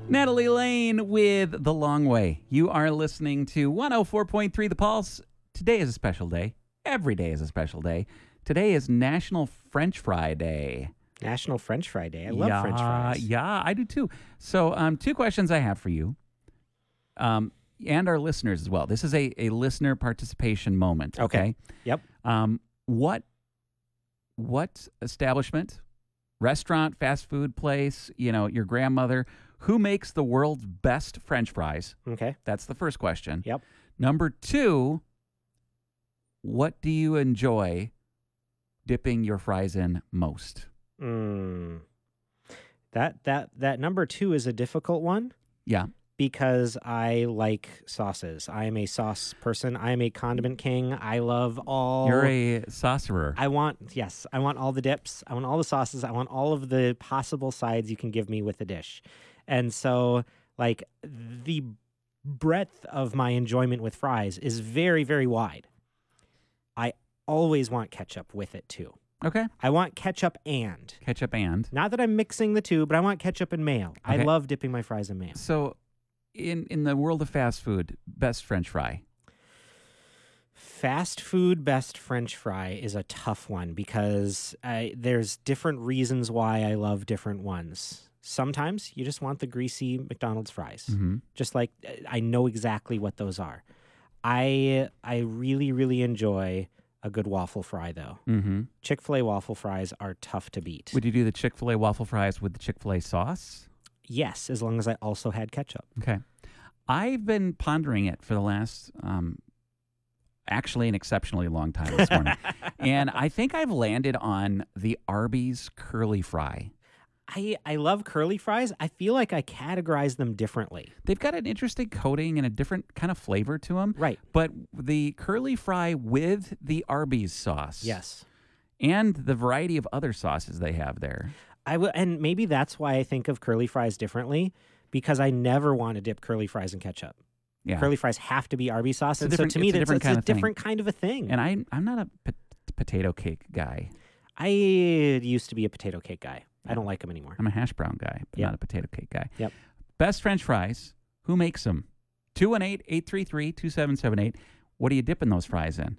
Natalie Lane with The Long Way. You are listening to 104.3 The Pulse. Today is a special day. Every day is a special day. Today is National French Fry Day. National French Fry Day. I love French fries. Yeah, I do too. So, two questions I have for you, and our listeners as well. This is a listener participation moment. Okay. Yep. What establishment, restaurant, fast food place, your grandmother, who makes the world's best French fries? Okay. That's the first question. Yep. Number two, what do you enjoy dipping your fries in most? That number two is a difficult one. Yeah. Because I like sauces. I am a sauce person. I am a condiment king. I love all. You're a saucerer. I want all the dips. I want all the sauces. I want all of the possible sides you can give me with a dish. And so, the breadth of my enjoyment with fries is very, very wide. I always want ketchup with it, too. Okay. I want ketchup and. Not that I'm mixing the two, but I want ketchup and mayo. Okay. I love dipping my fries in mayo. So, in the world of fast food, best French fry? Fast food best French fry is a tough one because there's different reasons why I love different ones. Sometimes you just want the greasy McDonald's fries. Mm-hmm. Just like I know exactly what those are. I really, really enjoy a good waffle fry, though. Mm-hmm. Chick-fil-A waffle fries are tough to beat. Would you do the Chick-fil-A waffle fries with the Chick-fil-A sauce? Yes, as long as I also had ketchup. Okay. I've been pondering it for the last, actually an exceptionally long time this morning. And I think I've landed on the Arby's curly fry. I love curly fries. I feel like I categorize them differently. They've got an interesting coating and a different kind of flavor to them. Right. But the curly fry with the Arby's sauce. Yes. And the variety of other sauces they have there. And maybe that's why I think of curly fries differently, because I never want to dip curly fries in ketchup. Yeah. Curly fries have to be Arby's sauce. And so to me, it's a different kind of a thing. And I'm not a potato cake guy. I used to be a potato cake guy. I don't like them anymore. I'm a hash brown guy, but Yep. not a potato cake guy. Yep. Best French fries. Who makes them? 218-833-2778. What do you dip in those fries in?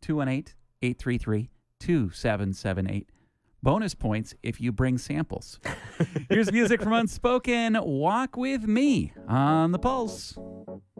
218-833-2778. Bonus points if you bring samples. Here's music from Unspoken. Walk with me on the Pulse.